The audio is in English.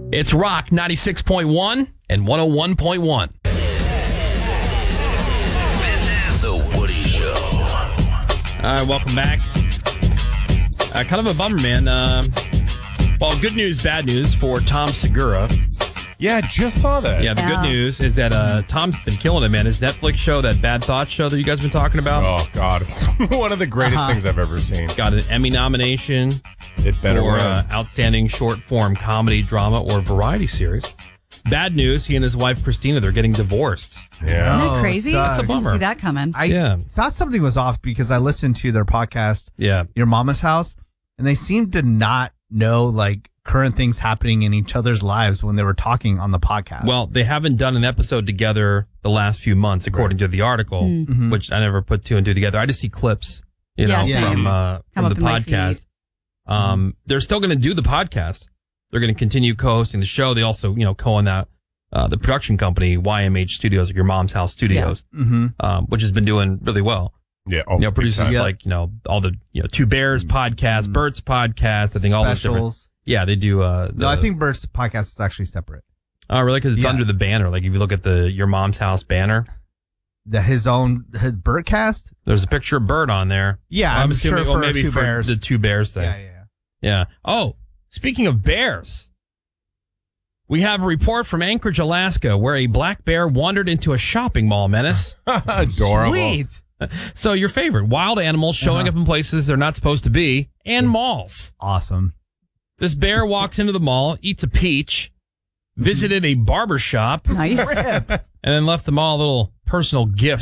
It's Rock 96.1 and 101.1. This is The Woody Show. All right, welcome back. Kind of a bummer, man. Well, good news, bad news for Tom Segura. Yeah, just saw that. Yeah, the good news is that Tom's been killing it, man. His Netflix show, that Bad Thoughts show that you guys been talking about. Oh, God. It's one of the greatest things I've ever seen. Got an Emmy nomination It better for win. Outstanding Short Form Comedy, Drama, or Variety Series. Bad news, he and his wife, Christina, they're getting divorced. Yeah. Isn't that crazy? sucks. That's a bummer. Didn't see that coming. Yeah. Thought something was off because I listened to their podcast, Yeah. Your Mama's House, and they seemed to not know like current things happening in each other's lives when they were talking on the podcast. Well, they haven't done an episode together the last few months, according to the article, Mhm. which I never put two and two together. I just see clips, Yeah, know, same. from Come the up in my podcast. feed. They're still going to do the podcast. They're going to continue co-hosting the show. They also, co-own that the production company YMH Studios, like Your Mom's House Studios, which has been doing really well. Yeah. Oh, Produces big time. all the Two Bears podcast, Bert's podcast. I think all those different. Specials. Yeah, they do. No, I think Bert's podcast is actually separate. Oh, really? Because it's Yeah. under the banner. Like if you look at the Your Mom's House banner, His Bertcast? there's a picture of Bert on there. Yeah, Well, I'm assuming, sure for maybe Two for Bears. the Two Bears thing. Yeah. Yeah. Oh, speaking of bears, we have a report from Anchorage, Alaska, where a black bear wandered into a shopping mall, Menace. Adorable. Sweet. So your favorite, wild animals showing up in places they're not supposed to be, and malls. Awesome. This bear walks into the mall, eats a peach, visited a barber shop, Nice. and then left the mall a little personal gift.